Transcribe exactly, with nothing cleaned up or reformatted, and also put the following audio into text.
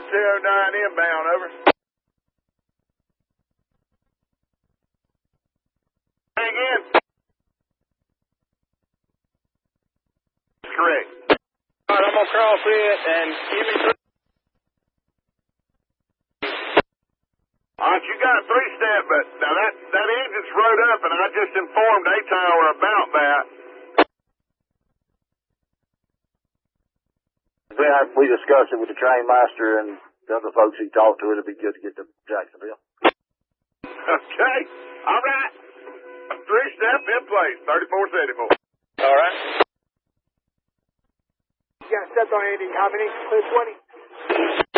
two oh nine inbound, over. Again. Correct. All right, I'm going to cross it and give me three. All right, you got a three-step, but now that, that engine's rode up, and I just informed A-Tower about that. Yeah, we discussed it with the train master and the other folks he talked to. It'd be good to get to Jacksonville. Okay. All right. Three-step in place, thirty-four seventy-four. All right. You got stepped on anything, how many? twenty.